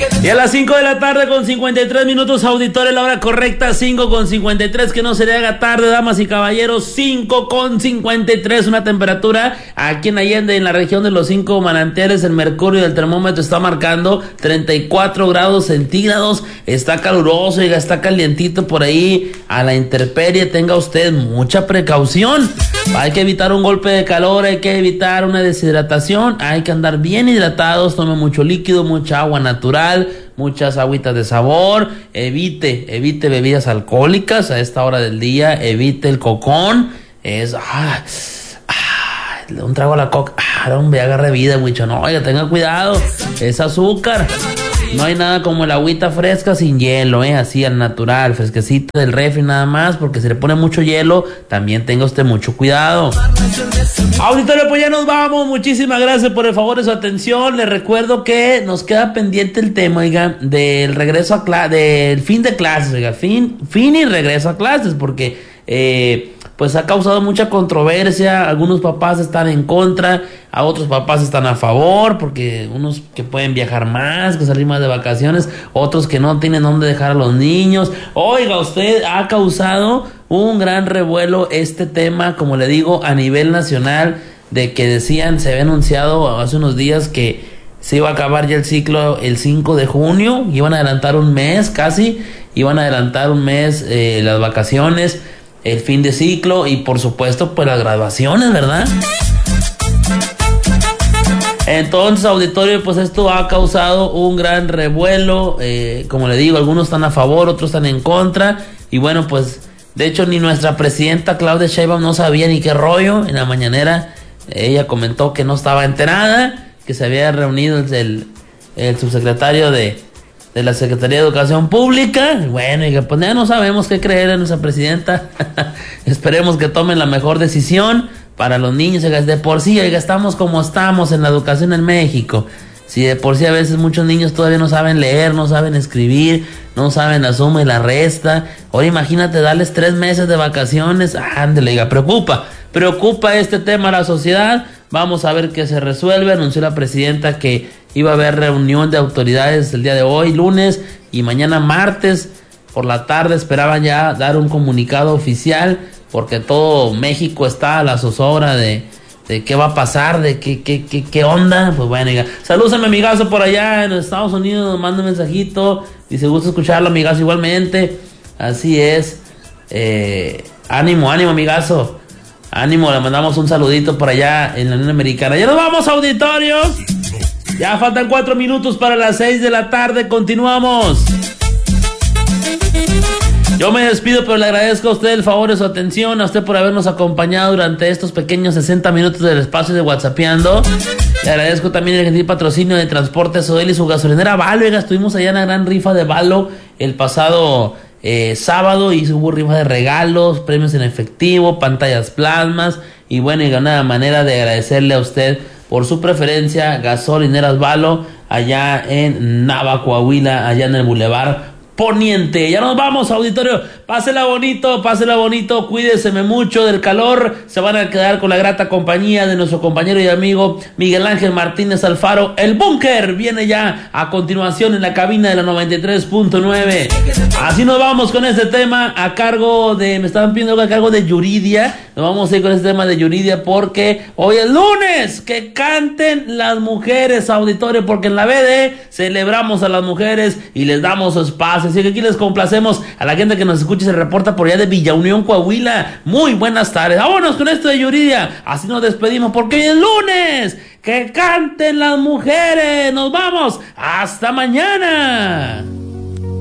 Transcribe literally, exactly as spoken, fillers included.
Y a las cinco de la tarde con cincuenta y tres minutos, auditorio, la hora correcta, cinco con cincuenta y tres, que no se le haga tarde, damas y caballeros, cinco con cincuenta y tres, una temperatura aquí en Allende, en la región de los cinco manantiales, el mercurio del termómetro está marcando treinta y cuatro grados centígrados, está caluroso, y está calientito por ahí, a la intemperie, tenga usted mucha precaución, hay que evitar un golpe de calor, hay que evitar una deshidratación, hay que andar bien hidratados, tome mucho líquido, mucha agua natural, muchas agüitas de sabor, evite, evite bebidas alcohólicas a esta hora del día, evite el cocón, es, ah, ah, un trago a la coca, ah, hombre, agarre vida, mucho, no, oiga, tenga cuidado, es azúcar, no hay nada como el agüita fresca sin hielo, eh, así al natural, fresquecita del refri nada más, porque si le pone mucho hielo, también tenga usted mucho cuidado. Auditorio, pues ya nos vamos, muchísimas gracias por el favor de su atención, les recuerdo que nos queda pendiente el tema, oiga, del regreso a clases, del fin de clases, oiga, fin, fin y regreso a clases, porque, eh, pues ha causado mucha controversia, algunos papás están en contra, a otros papás están a favor, porque unos que pueden viajar más, que salir más de vacaciones, otros que no tienen dónde dejar a los niños. Oiga, usted ha causado un gran revuelo este tema, como le digo, a nivel nacional, de que decían, se había anunciado hace unos días que se iba a acabar ya el ciclo el cinco de junio, iban a adelantar un mes casi, iban a adelantar un mes eh, las vacaciones, el fin de ciclo y por supuesto pues las graduaciones, ¿verdad? Entonces, auditorio, pues esto ha causado un gran revuelo, eh, como le digo, algunos están a favor, otros están en contra, y bueno, pues de hecho ni nuestra presidenta Claudia Sheinbaum no sabía ni qué rollo. En la mañanera ella comentó que no estaba enterada, que se había reunido el, el subsecretario de de la Secretaría de Educación Pública. Bueno, y que pues ya no sabemos qué creer en nuestra presidenta. Esperemos que tomen la mejor decisión para los niños. De por sí, oiga, estamos como estamos en la educación en México. Si de por sí a veces muchos niños todavía no saben leer, no saben escribir, no saben la suma y la resta. Ahora imagínate darles tres meses de vacaciones. Ándale, oiga, preocupa. Preocupa este tema a la sociedad. Vamos a ver qué se resuelve. Anunció la presidenta que iba a haber reunión de autoridades el día de hoy, lunes, y mañana martes por la tarde esperaban ya dar un comunicado oficial, porque todo México está a la zozobra de, de qué va a pasar, de qué, qué, qué, qué onda. Pues bueno, ya. Saludos a mi amigazo por allá en Estados Unidos, nos manda un mensajito, dice, gusta escucharlo, amigazo, igualmente. Así es, eh, ánimo, ánimo, amigazo. Ánimo, le mandamos un saludito por allá en la Unión Americana. Ya nos vamos, auditorio. Ya faltan cuatro minutos para las seis de la tarde. Continuamos. Yo me despido, pero le agradezco a usted el favor de su atención, a usted por habernos acompañado durante estos pequeños sesenta minutos del espacio de WhatsAppeando. Le agradezco también el gentil patrocinio de Transporte Sodel y su gasolinera Valo. Estuvimos allá en la gran rifa de Valo el pasado eh, sábado y hubo rifa de regalos, premios en efectivo, pantallas plasmas y bueno, y una manera de agradecerle a usted por su preferencia. Gasolineras Valo, allá en Nava, Coahuila, allá en el Boulevard Poniente. Ya nos vamos, auditorio. Pásela bonito, pásela bonito, cuídeseme mucho del calor. Se van a quedar con la grata compañía de nuestro compañero y amigo Miguel Ángel Martínez Alfaro. El Búnker viene ya a continuación en la cabina de la noventa y tres punto nueve. Así nos vamos con este tema a cargo de, me estaban pidiendo a cargo de Yuridia. Nos vamos a ir con este tema de Yuridia porque hoy es lunes. Que canten las mujeres, auditorio, porque en la B D celebramos a las mujeres y les damos su espacio. Así que aquí les complacemos a la gente que nos escucha y se reporta por allá de Villa Unión, Coahuila. Muy buenas tardes. Vámonos con esto de Yuridia. Así nos despedimos porque hoy es lunes. Que canten las mujeres. Nos vamos. Hasta mañana.